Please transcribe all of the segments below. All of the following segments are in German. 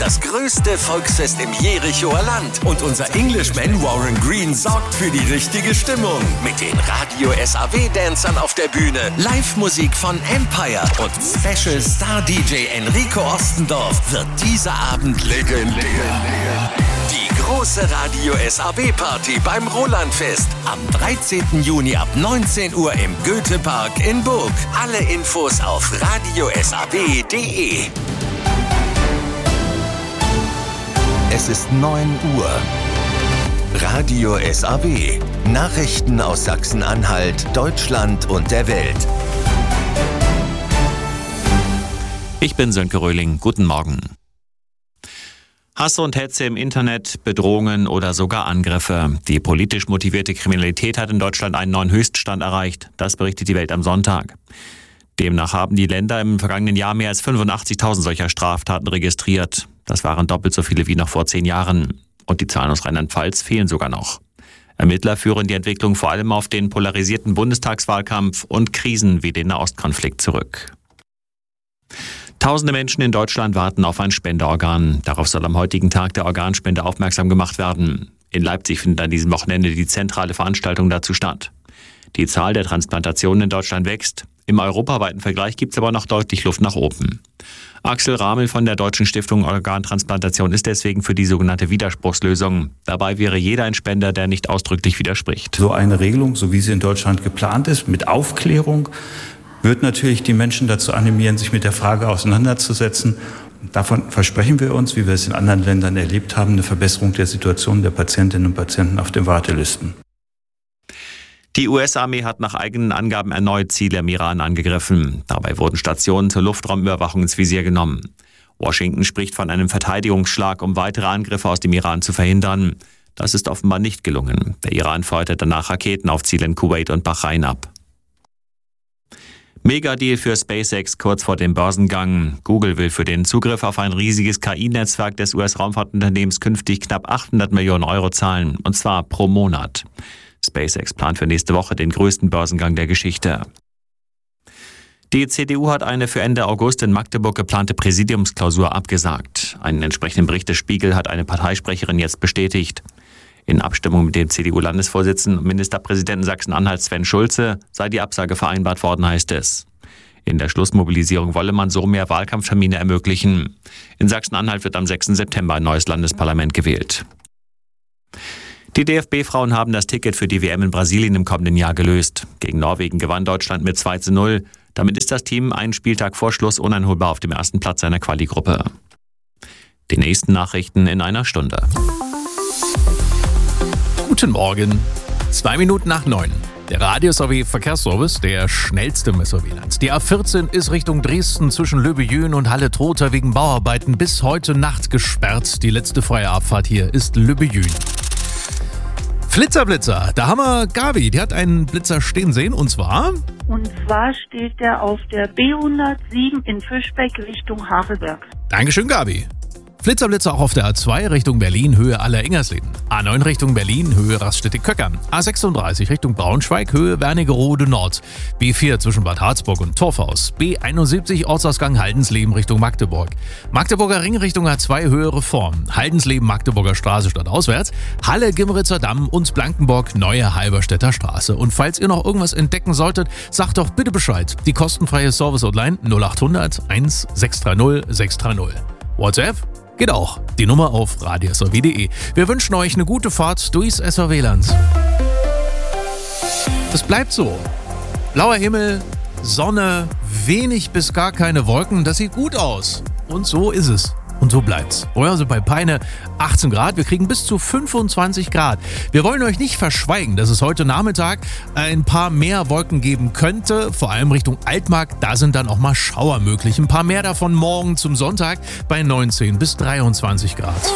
das größte Volksfest im Jerichoer Land. Und unser Englishman Warren Green sorgt für die richtige Stimmung. Mit den Radio SAW-Dancern auf der Bühne, Live-Musik von Empire und Special Star DJ Enrico Ostendorf wird dieser Abend legendär. Die große Radio SAW-Party beim Rolandfest am 13. Juni ab 19 Uhr im Goethepark in Burg. Alle Infos auf radiosab.de. Es ist 9 Uhr. Radio SAW. Nachrichten aus Sachsen-Anhalt, Deutschland und der Welt. Ich bin Sönke Röhling. Guten Morgen. Hass und Hetze im Internet, Bedrohungen oder sogar Angriffe. Die politisch motivierte Kriminalität hat in Deutschland einen neuen Höchststand erreicht. Das berichtet die Welt am Sonntag. Demnach haben die Länder im vergangenen Jahr mehr als 85.000 solcher Straftaten registriert. Das waren doppelt so viele wie noch vor 10 Jahren. Und die Zahlen aus Rheinland-Pfalz fehlen sogar noch. Ermittler führen die Entwicklung vor allem auf den polarisierten Bundestagswahlkampf und Krisen wie den Nahostkonflikt zurück. Tausende Menschen in Deutschland warten auf ein Spenderorgan. Darauf soll am heutigen Tag der Organspende aufmerksam gemacht werden. In Leipzig findet an diesem Wochenende die zentrale Veranstaltung dazu statt. Die Zahl der Transplantationen in Deutschland wächst. Im europaweiten Vergleich gibt es aber noch deutlich Luft nach oben. Axel Ramel von der Deutschen Stiftung Organtransplantation ist deswegen für die sogenannte Widerspruchslösung. Dabei wäre jeder ein Spender, der nicht ausdrücklich widerspricht. So eine Regelung, so wie sie in Deutschland geplant ist, mit Aufklärung, wird natürlich die Menschen dazu animieren, sich mit der Frage auseinanderzusetzen. Davon versprechen wir uns, wie wir es in anderen Ländern erlebt haben, eine Verbesserung der Situation der Patientinnen und Patienten auf den Wartelisten. Die US-Armee hat nach eigenen Angaben erneut Ziele im Iran angegriffen. Dabei wurden Stationen zur Luftraumüberwachung ins Visier genommen. Washington spricht von einem Verteidigungsschlag, um weitere Angriffe aus dem Iran zu verhindern. Das ist offenbar nicht gelungen. Der Iran feuerte danach Raketen auf Ziele in Kuwait und Bahrain ab. Megadeal für SpaceX kurz vor dem Börsengang. Google will für den Zugriff auf ein riesiges KI-Netzwerk des US-Raumfahrtunternehmens künftig knapp 800 Millionen Euro zahlen, und zwar pro Monat. SpaceX plant für nächste Woche den größten Börsengang der Geschichte. Die CDU hat eine für Ende August in Magdeburg geplante Präsidiumsklausur abgesagt. Einen entsprechenden Bericht des Spiegel hat eine Parteisprecherin jetzt bestätigt. In Abstimmung mit dem CDU-Landesvorsitzenden und Ministerpräsidenten Sachsen-Anhalt Sven Schulze sei die Absage vereinbart worden, heißt es. In der Schlussmobilisierung wolle man so mehr Wahlkampftermine ermöglichen. In Sachsen-Anhalt wird am 6. September ein neues Landesparlament gewählt. Die DFB-Frauen haben das Ticket für die WM in Brasilien im kommenden Jahr gelöst. Gegen Norwegen gewann Deutschland mit 2:0. Damit ist das Team einen Spieltag vor Schluss uneinholbar auf dem ersten Platz seiner Quali-Gruppe. Die nächsten Nachrichten in einer Stunde. Guten Morgen, 2 Minuten nach 9. Der Radio SAW Verkehrsservice, der schnellste im SAW-Land. Die A14 ist Richtung Dresden zwischen Löbejün und Halle-Trotha wegen Bauarbeiten bis heute Nacht gesperrt. Die letzte freie Abfahrt hier ist Löbejün. Flitzer, da haben wir Gabi, die hat einen Blitzer stehen sehen und zwar steht der auf der B107 in Fischbeck Richtung Havelberg. Dankeschön, Gabi. Flitzer auch auf der A2 Richtung Berlin, Höhe Aller-Ingersleben. A9 Richtung Berlin, Höhe Raststätte-Köckern. A36 Richtung Braunschweig, Höhe Wernigerode Nord. B4 zwischen Bad Harzburg und Torfhaus. B71 Ortsausgang Haldensleben Richtung Magdeburg. Magdeburger Ring Richtung A2 Höhe Reform. Haldensleben Magdeburger Straße stadtauswärts. Halle Gimritzer Damm und Blankenburg Neue Halberstädter Straße. Und falls ihr noch irgendwas entdecken solltet, sagt doch bitte Bescheid. Die kostenfreie Service-Hotline 0800 1630 630. WhatsApp? Geht auch. Die Nummer auf radiosw.de. Wir wünschen euch eine gute Fahrt durchs SAW-Land. Es bleibt so. Blauer Himmel, Sonne, wenig bis gar keine Wolken. Das sieht gut aus. Und so ist es. Und so bleibt's. Also bei Peine 18 Grad, wir kriegen bis zu 25 Grad. Wir wollen euch nicht verschweigen, dass es heute Nachmittag ein paar mehr Wolken geben könnte, vor allem Richtung Altmark, da sind dann auch mal Schauer möglich. Ein paar mehr davon morgen zum Sonntag bei 19 bis 23 Grad.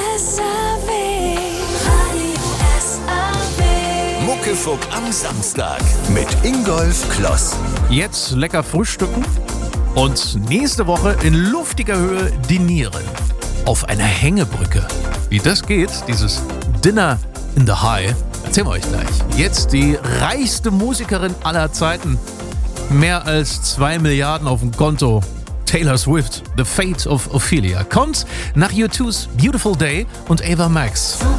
Muckefuck am Samstag mit Ingolf Kloss. Jetzt lecker frühstücken und nächste Woche in luftiger Höhe dinieren. Auf einer Hängebrücke. Wie das geht, dieses Dinner in the High, erzählen wir euch gleich. Jetzt die reichste Musikerin aller Zeiten. Mehr als 2 Milliarden auf dem Konto. Taylor Swift, The Fate of Ophelia. Kommt nach U2's Beautiful Day und Ava Max.